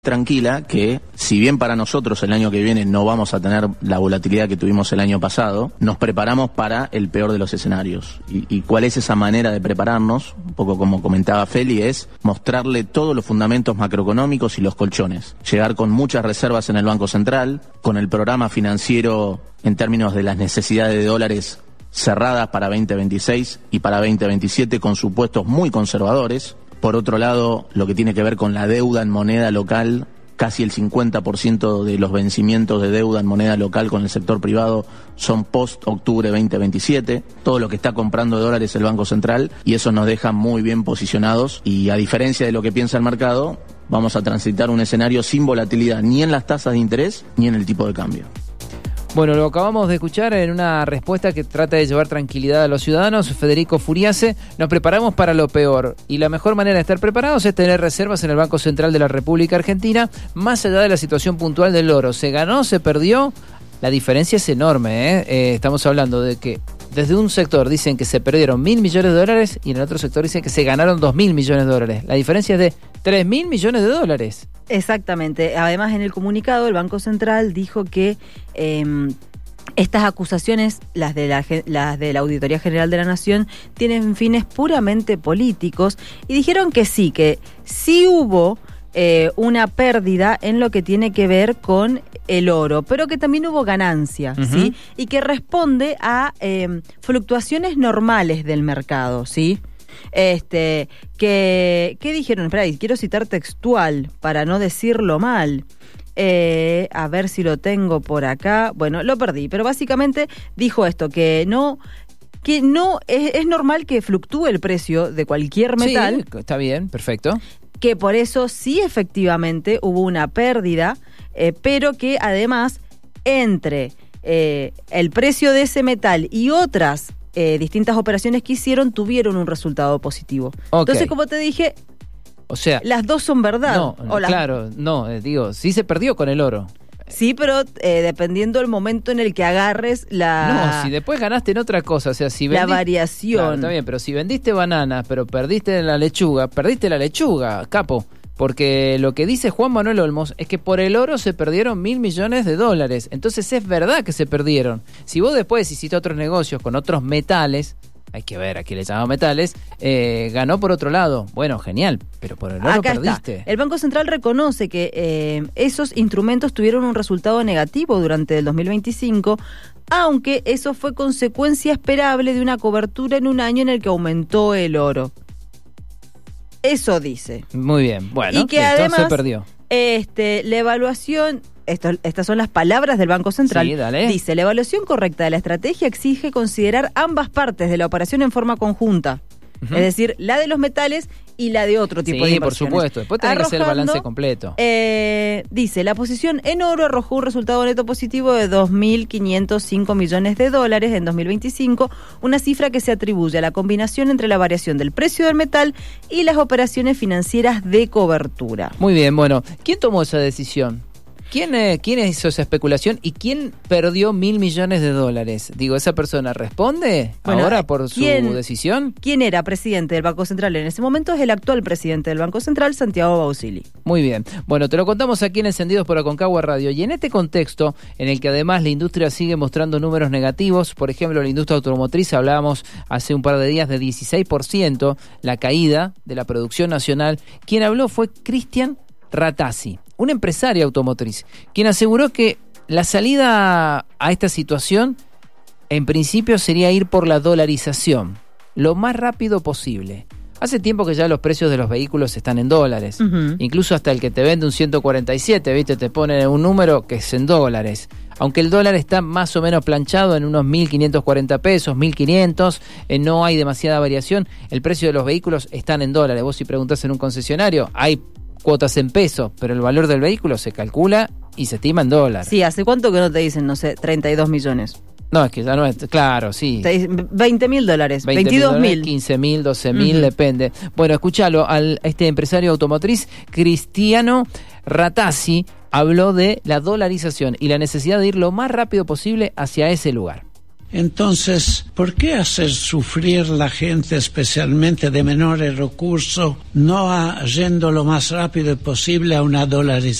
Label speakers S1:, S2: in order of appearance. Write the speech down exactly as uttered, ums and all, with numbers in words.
S1: tranquila que, si bien para nosotros el año que viene no vamos a tener la volatilidad que tuvimos el año pasado, nos preparamos para el peor de los escenarios. ¿Y, y cuál es esa manera de prepararnos? Un poco como comentaba Feli, es mostrarle todos los fundamentos macroeconómicos y los colchones. Llegar con muchas reservas en el Banco Central, con el programa financiero en términos de las necesidades de dólares cerradas para veinte veintiséis y para veinte veintisiete con supuestos muy conservadores. Por otro lado, lo que tiene que ver con la deuda en moneda local, casi el cincuenta por ciento de los vencimientos de deuda en moneda local con el sector privado son post-octubre veinte veintisiete. Todo lo que está comprando de dólares el Banco Central, y eso nos deja muy bien posicionados. Y a diferencia de lo que piensa el mercado, vamos a transitar un escenario sin volatilidad ni en las tasas de interés ni en el tipo de cambio.
S2: Bueno, lo acabamos de escuchar en una respuesta que trata de llevar tranquilidad a los ciudadanos. Federico Furiase: nos preparamos para lo peor y la mejor manera de estar preparados es tener reservas en el Banco Central de la República Argentina, más allá de la situación puntual del oro. ¿Se ganó? ¿Se perdió? La diferencia es enorme, ¿eh? Eh, estamos hablando de que desde un sector dicen que se perdieron mil millones de dólares y en el otro sector dicen que se ganaron dos mil millones de dólares. La diferencia es de tres mil millones de dólares.
S3: Exactamente. Además, en el comunicado, el Banco Central dijo que eh, estas acusaciones, las de, la, las de la Auditoría General de la Nación, tienen fines puramente políticos, y dijeron que sí, que sí hubo eh, una pérdida en lo que tiene que ver con el oro, pero que también hubo ganancia, uh-huh. ¿sí? Y que responde a eh, fluctuaciones normales del mercado, ¿sí? Este, que, ¿qué dijeron? Espera, quiero citar textual para no decirlo mal. Eh, a ver si lo tengo por acá. Bueno, lo perdí, pero básicamente dijo esto, que no... que no es, es normal que fluctúe el precio de cualquier metal.
S2: Sí, está bien, perfecto.
S3: Que por eso sí, efectivamente, hubo una pérdida, eh, pero que además entre eh, el precio de ese metal y otras eh, distintas operaciones que hicieron, tuvieron un resultado positivo. Okay. Entonces, como te dije,
S2: o sea,
S3: las dos son verdad.
S2: No,
S3: o las...
S2: claro, no, eh, digo, sí se perdió con el oro.
S3: Sí, pero eh, dependiendo del momento en el que agarres la...
S2: No, si después ganaste en otra cosa, o sea, si vendiste...
S3: La variación.
S2: Claro, está bien, pero si vendiste bananas, pero perdiste la lechuga, perdiste la lechuga, capo. Porque lo que dice Juan Manuel Olmos es que por el oro se perdieron mil millones de dólares. Entonces es verdad que se perdieron. Si vos después hiciste otros negocios con otros metales... Hay que ver, aquí le llamamos metales, eh, ganó por otro lado. Bueno, genial, pero por el oro
S3: Acá
S2: perdiste.
S3: Está. El Banco Central reconoce que eh, esos instrumentos tuvieron un resultado negativo durante el dos mil veinticinco, aunque eso fue consecuencia esperable de una cobertura en un año en el que aumentó el oro. Eso dice.
S2: Muy bien, bueno,
S3: y que además
S2: se perdió.
S3: Este, la evaluación... Esto, estas son las palabras del Banco Central.
S2: Sí, dale.
S3: Dice: la evaluación correcta de la estrategia exige considerar ambas partes de la operación en forma conjunta. Uh-huh. Es decir, la de los metales y la de otro tipo
S2: sí,
S3: de inversiones.
S2: Sí, por supuesto. Después tiene que ser el balance completo.
S3: Eh, dice, la posición en oro arrojó un resultado neto positivo de dos mil quinientos cinco millones de dólares en dos mil veinticinco, una cifra que se atribuye a la combinación entre la variación del precio del metal y las operaciones financieras de cobertura.
S2: Muy bien, bueno, ¿quién tomó esa decisión? ¿Quién, eh, ¿Quién hizo esa especulación y quién perdió mil millones de dólares? Digo, ¿esa persona responde bueno, ahora por su decisión?
S3: ¿Quién era presidente del Banco Central en ese momento? Es el actual presidente del Banco Central, Santiago Bausili.
S2: Muy bien. Bueno, te lo contamos aquí en Encendidos por Aconcagua Radio. Y en este contexto, en el que además la industria sigue mostrando números negativos, por ejemplo, la industria automotriz, hablábamos hace un par de días de dieciséis por ciento, la caída de la producción nacional. Quien habló fue Cristian Ratazzi, un empresario automotriz, quien aseguró que la salida a esta situación en principio sería ir por la dolarización lo más rápido posible. Hace tiempo que ya los precios de los vehículos están en dólares, uh-huh. Incluso hasta el que te vende un ciento cuarenta y siete, ¿viste? Te pone un número que es en dólares. Aunque el dólar está más o menos planchado en unos mil quinientos cuarenta pesos, mil quinientos, eh, no hay demasiada variación, el precio de los vehículos están en dólares. Vos si preguntás en un concesionario, hay cuotas en pesos, pero el valor del vehículo se calcula y se estima en dólar.
S3: Sí, ¿hace cuánto que no te dicen, no sé, treinta y dos millones?
S2: No, es que ya no es, claro, sí.
S3: Te dicen veinte mil dólares, veintidós mil.
S2: quince mil, doce mil, uh-huh. Depende. Bueno, escuchalo, al este empresario automotriz, Cristiano Ratazzi, habló de la dolarización y la necesidad de ir lo más rápido posible hacia ese lugar.
S4: Entonces, ¿por qué hacer sufrir la gente, especialmente de menores recursos, no yendo lo más rápido posible a una dolarización?